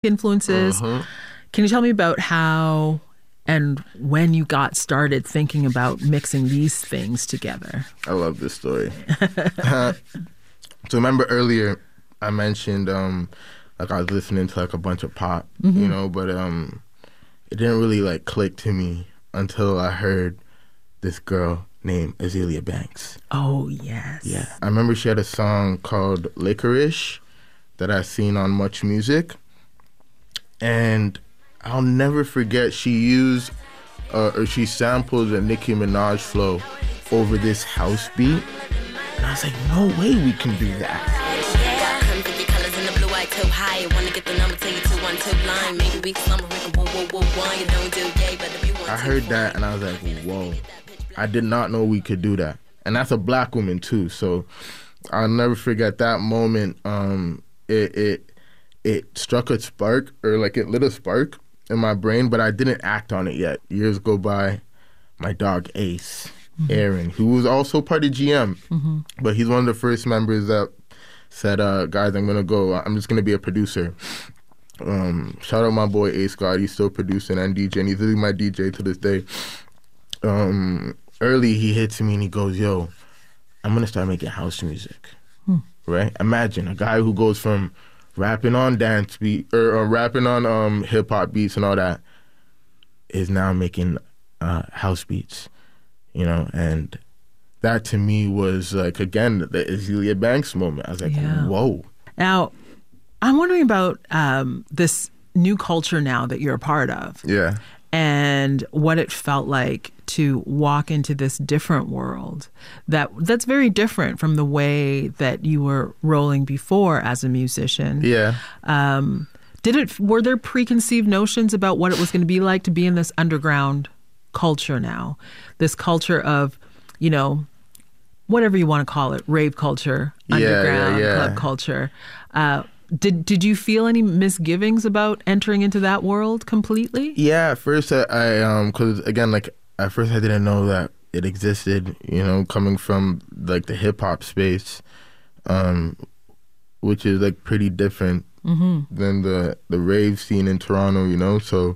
influences. Can you tell me about how and when you got started thinking about mixing these things together? I love this story. So remember earlier I mentioned like I was listening to like a bunch of pop, you know, but it didn't really like click to me until I heard this girl named Azealia Banks. Oh, yes. Yeah. I remember she had a song called Licorice that I seen on Much Music. And I'll never forget she used or she sampled a Nicki Minaj flow over this house beat. And I was like, no way we can do that. I heard that and I was like, whoa. I did not know we could do that. And that's a black woman too. So I'll never forget that moment. It struck a spark, or like it lit a spark in my brain, but I didn't act on it yet. Years go by, my dog Ace, Aaron, who was also part of GM, but he's one of the first members that said, guys, I'm just going to be a producer. Shout out my boy Ace God, he's still producing and DJing. He's really my DJ to this day. Early he hits me and he goes, yo, I'm going to start making house music, right? Imagine a guy who goes from rapping on dance beat or rapping on hip hop beats and all that is now making house beats, you know, and that to me was like, again, the Azealia Banks moment. I was like, whoa. Now, I'm wondering about this new culture now that you're a part of. Yeah. And what it felt like to walk into this different world that's very different from the way that you were rolling before as a musician. Yeah. Were there preconceived notions about what it was going to be like to be in this underground culture now? This culture of, you know, whatever you want to call it, rave culture, underground club culture. Did you feel any misgivings about entering into that world completely? Yeah, at first because again, like at first I didn't know that it existed, you know, coming from like the hip hop space, which is like pretty different than the rave scene in Toronto, you know. So,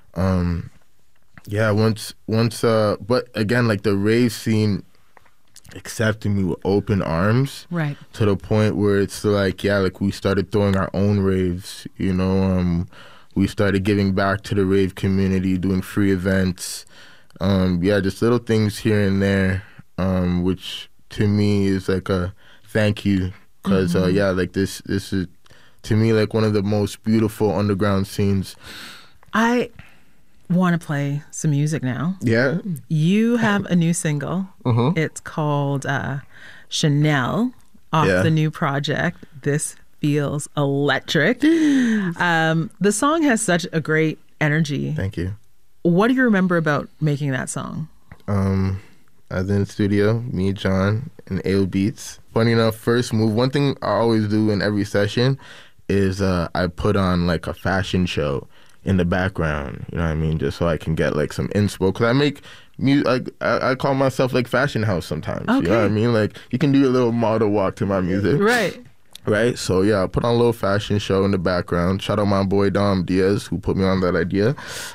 yeah, once, but again, like the rave scene accepted me with open arms, right? To the point where it's like, yeah, like we started throwing our own raves, you know. We started giving back to the rave community, doing free events, just little things here and there, which to me is like a thank you, because like this is to me like one of the most beautiful underground scenes. I want to play some music now. Yeah. You have a new single. It's called Chanel, off the new project, This Feels Electric. The song has such a great energy. Thank you. What do you remember about making that song? I was in the studio, me, John, and Ale Beats. Funny enough, first move, one thing I always do in every session is I put on like a fashion show in the background, you know what I mean, just so I can get like some inspo, because I make music, I call myself like fashion house sometimes. You know what I mean, like you can do a little model walk to my music, right? So yeah, I put on a little fashion show in the background. Shout out my boy Dom Diaz, who put me on that idea.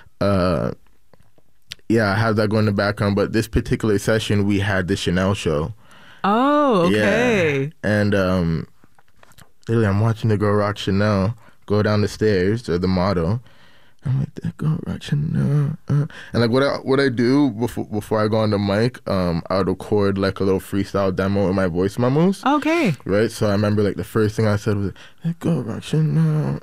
I have that going in the background, but this particular session we had the Chanel show. Oh, okay. Yeah. And literally I'm watching the girl rock Chanel go down the stairs, or the model. I'm like, that girl rock Chanel. And like what I do before I go on the mic, I'll record like a little freestyle demo in my voice memos. Okay. Right? So I remember like the first thing I said was, that girl rock Chanel.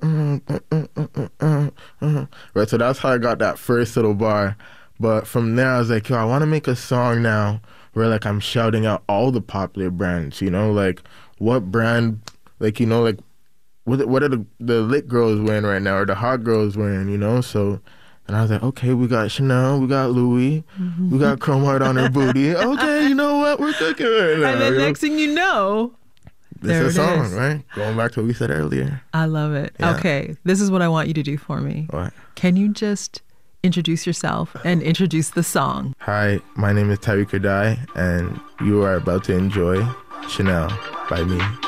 Right? So that's how I got that first little bar. But from there I was like, yo, I want to make a song now where like I'm shouting out all the popular brands, you know, like what brand, like, you know, like what are the lit girls wearing right now, or the hot girls wearing, you know? So, and I was like, okay, we got Chanel, we got Louis, we got Chrome Heart on her booty. Okay, you know what? We're cooking right now. And then next thing you know, this is a song, right? Going back to what we said earlier. I love it. Yeah. Okay, this is what I want you to do for me. What? Can you just introduce yourself and introduce the song? Hi, my name is Tariq Adai, and you are about to enjoy Chanel by me.